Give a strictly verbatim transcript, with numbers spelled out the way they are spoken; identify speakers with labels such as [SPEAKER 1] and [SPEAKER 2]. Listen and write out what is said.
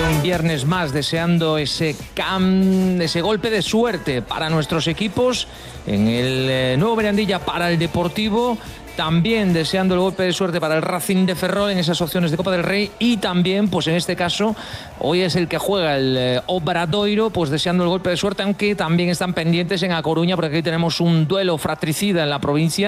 [SPEAKER 1] un viernes más deseando ese, cam, ese golpe de suerte para nuestros equipos en el eh, nuevo Mirandilla para el Deportivo. También deseando el golpe de suerte para el Racing de Ferrol en esas opciones de Copa del Rey. Y también, pues en este caso, hoy es el que juega el eh, Obradoiro, pues deseando el golpe de suerte, aunque también están pendientes en A Coruña, porque aquí tenemos un duelo fratricida en la provincia.